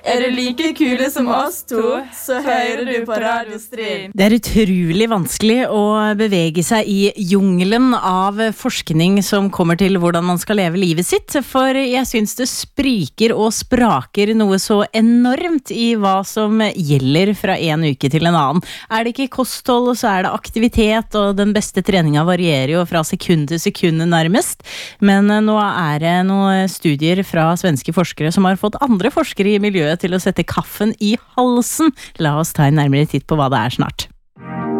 du like kule som oss to, så hører du på Radio Stryn. Det utrolig vanskelig å bevege seg i jungelen av forskning som kommer til hvordan man skal leve livet sitt, for jeg synes det spriker og spraker noe så enormt i hva som gjelder fra en uke til en annen. Det ikke kosthold, så det aktivitet, og den beste treninga varierer jo fra sekund til sekund nærmest, men nå det noen studier fra svenske forskere som har fått andre forskere i miljøet til å sette kaffen i halsen. La oss ta en nærmere titt på hva det snart.